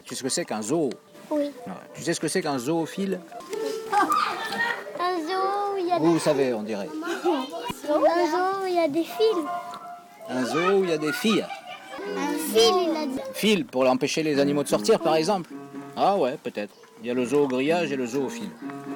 Tu sais ce que c'est qu'un zoo? Oui. Ouais. Tu sais ce que c'est qu'un zoophile? Un zoo où il y a Vous savez, on dirait. un zoo où il y a des fils. Un zoo où il y a des filles. Un fil, il a dit. Fil pour empêcher les animaux de sortir, par exemple. Ah ouais, peut-être. Il y a le zoo au grillage et le zoo au fil.